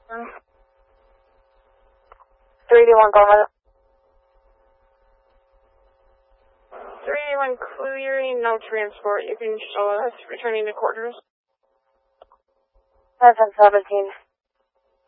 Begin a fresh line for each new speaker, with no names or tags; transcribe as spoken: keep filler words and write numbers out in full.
three eighty-one, go ahead.
three eighty-one clearing, no transport. You can show us returning to quarters.
ten seventeen.